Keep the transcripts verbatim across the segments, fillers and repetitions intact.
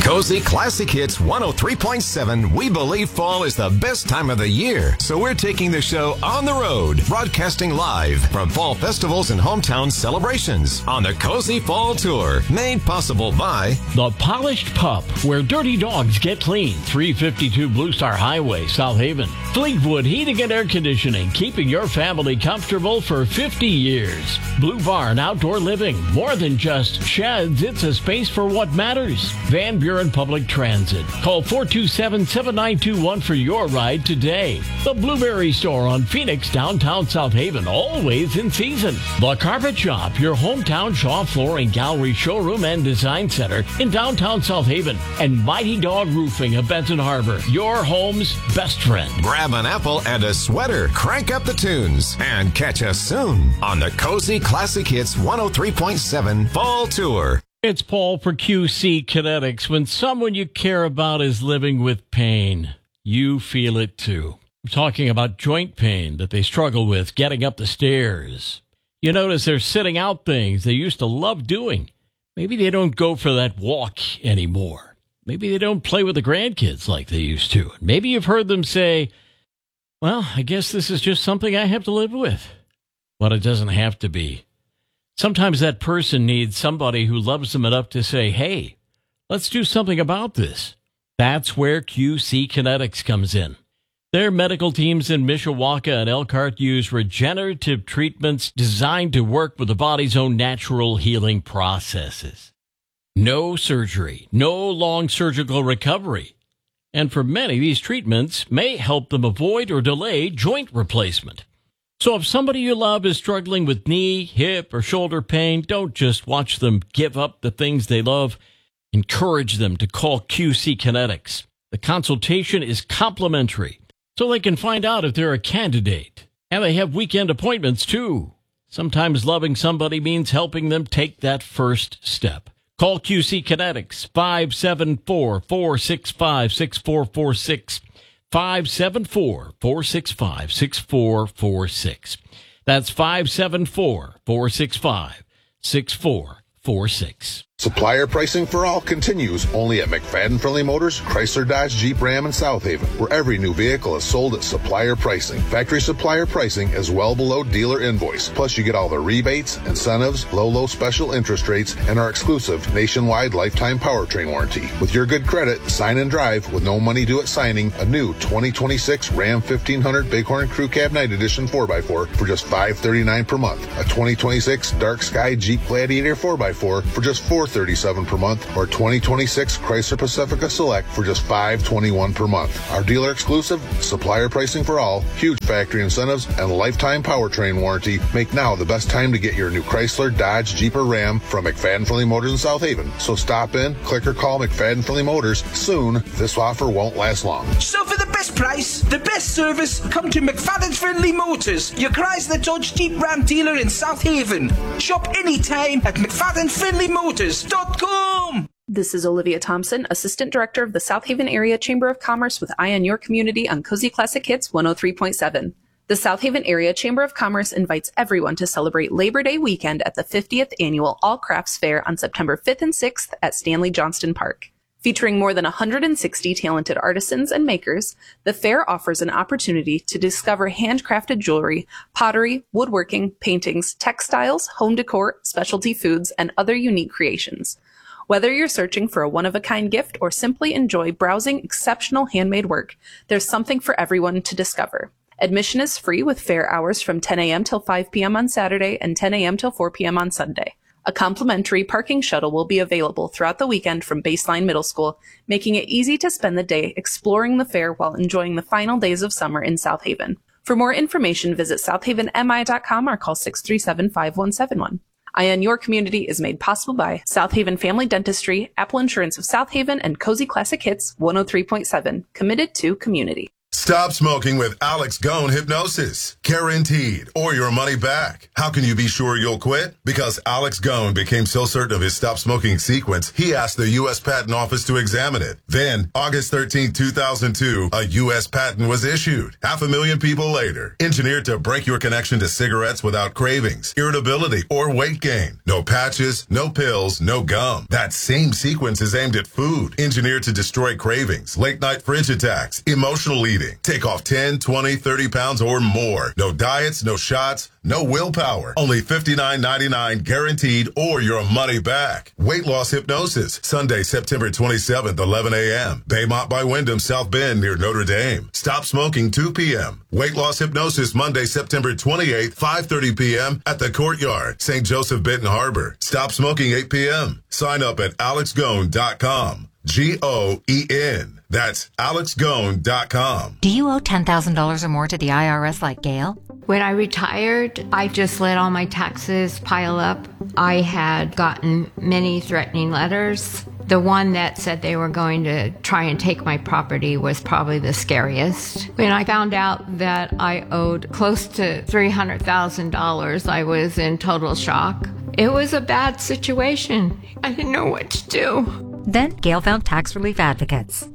Cozy Classic Hits one oh three point seven, we believe fall is the best time of the year. So we're taking the show on the road, broadcasting live from fall festivals and hometown celebrations on the Cozy Fall Tour, made possible by The Polished Pup, where dirty dogs get clean. three fifty-two Blue Star Highway, South Haven. Fleetwood Heating and Air Conditioning, keeping your family comfortable for fifty years. Blue Barn Outdoor Living, more than just sheds, it's a space for what matters. Van Buren Public Transit. Call four two seven, seven nine two one for your ride today. The Blueberry Store on Phoenix, downtown South Haven, always in season. The Carpet Shop, your hometown Shaw Flooring Gallery showroom and design center in downtown South Haven. And Mighty Dog Roofing of Benton Harbor, your home's best friend. Grab an apple and a sweater, crank up the tunes, and catch us soon on the Cozy Classic Hits one oh three point seven Fall Tour. It's Paul for Q C Kinetics. When someone you care about is living with pain, you feel it too. I'm talking about joint pain that they struggle with getting up the stairs. You notice they're sitting out things they used to love doing. Maybe they don't go for that walk anymore. Maybe they don't play with the grandkids like they used to. Maybe you've heard them say, well, I guess this is just something I have to live with. But it doesn't have to be. Sometimes that person needs somebody who loves them enough to say, hey, let's do something about this. That's where Q C Kinetics comes in. Their medical teams in Mishawaka and Elkhart use regenerative treatments designed to work with the body's own natural healing processes. No surgery, no long surgical recovery. And for many, these treatments may help them avoid or delay joint replacement. So if somebody you love is struggling with knee, hip, or shoulder pain, don't just watch them give up the things they love. Encourage them to call Q C Kinetics. The consultation is complimentary, so they can find out if they're a candidate. And they have weekend appointments, too. Sometimes loving somebody means helping them take that first step. Call Q C Kinetics, five seven four, four six five, six four four six. five seven four, four six five, six four four six. That's five seven four, four six five, six four four six. Supplier pricing for all continues only at McFadden Friendly Motors, Chrysler, Dodge, Jeep, Ram, and South Haven, where every new vehicle is sold at supplier pricing. Factory supplier pricing is well below dealer invoice. Plus, you get all the rebates, incentives, low, low special interest rates, and our exclusive nationwide lifetime powertrain warranty. With your good credit, sign and drive with no money due at signing a new twenty twenty-six Ram fifteen hundred Bighorn Crew Cab Night Edition four by four for just five hundred thirty-nine dollars per month. A twenty twenty-six Dark Sky Jeep Gladiator four by four for just four hundred thirty-seven dollars per month, or twenty twenty-six Chrysler Pacifica Select for just five hundred twenty-one dollars per month. Our dealer exclusive, supplier pricing for all, huge factory incentives, and lifetime powertrain warranty make now the best time to get your new Chrysler, Dodge, Jeep, or Ram from McFadden Friendly Motors in South Haven. So stop in, click or call McFadden Friendly Motors. Soon, this offer won't last long. So for the best price, the best service, come to McFadden Friendly Motors, your Chrysler, Dodge, Jeep, Ram dealer in South Haven. Shop anytime at mcfadden friendly motors dot com. This is Olivia Thompson, Assistant Director of the South Haven Area Chamber of Commerce with Eye on Your Community on Cozy Classic Hits one oh three point seven. The South Haven Area Chamber of Commerce invites everyone to celebrate Labor Day weekend at the fiftieth Annual All Crafts Fair on September fifth and sixth at Stanley Johnston Park. Featuring more than one hundred sixty talented artisans and makers, the fair offers an opportunity to discover handcrafted jewelry, pottery, woodworking, paintings, textiles, home decor, specialty foods, and other unique creations. Whether you're searching for a one-of-a-kind gift or simply enjoy browsing exceptional handmade work, there's something for everyone to discover. Admission is free with fair hours from ten a.m. till five p.m. on Saturday and ten a.m. till four p.m. on Sunday. A complimentary parking shuttle will be available throughout the weekend from Baseline Middle School, making it easy to spend the day exploring the fair while enjoying the final days of summer in South Haven. For more information, visit south haven m i dot com or call six three seven, five one seven one. Eye on Your Community is made possible by South Haven Family Dentistry, Apple Insurance of South Haven, and Cozy Classic Hits one oh three point seven, committed to community. Stop smoking with Alex Gone Hypnosis. Guaranteed, or your money back. How can you be sure you'll quit? Because Alex Gone became so certain of his stop smoking sequence, he asked the U S Patent Office to examine it. Then, August thirteenth, two thousand two, a U S patent was issued. Half a million people later. Engineered to break your connection to cigarettes without cravings, irritability, or weight gain. No patches, no pills, no gum. That same sequence is aimed at food. Engineered to destroy cravings, late night fridge attacks, emotional eating. Take off ten, twenty, thirty pounds or more. No diets, no shots, no willpower. Only fifty-nine ninety-nine guaranteed or your money back. Weight loss hypnosis. Sunday, September twenty-seventh, eleven a.m. Baymont by Wyndham, South Bend near Notre Dame. Stop smoking two p.m. Weight loss hypnosis Monday, September twenty-eighth, five thirty p.m. at the Courtyard, Saint Joseph, Benton Harbor. Stop smoking eight p.m. Sign up at alex gone dot com. G O E N. That's alex gone dot com. Do you owe ten thousand dollars or more to the I R S like Gail? When I retired, I just let all my taxes pile up. I had gotten many threatening letters. The one that said they were going to try and take my property was probably the scariest. When I found out that I owed close to three hundred thousand dollars, I was in total shock. It was a bad situation. I didn't know what to do. Then Gail found Tax Relief Advocates.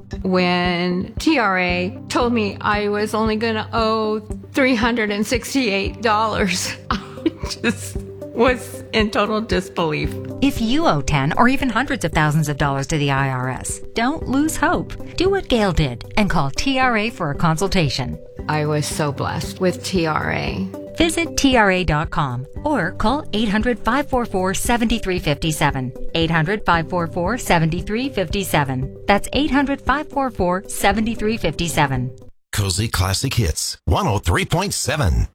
When T R A told me I was only going to owe three hundred sixty-eight dollars, I just was in total disbelief. If you owe ten or even hundreds of thousands of dollars to the I R S, don't lose hope. Do what Gail did and call T R A for a consultation. I was so blessed with T R A. Visit T R A dot com or call eight hundred, five four four, seven three five seven. eight hundred, five four four, seven three five seven. That's eight hundred, five four four, seven three five seven. Cozy Classic Hits, one oh three point seven.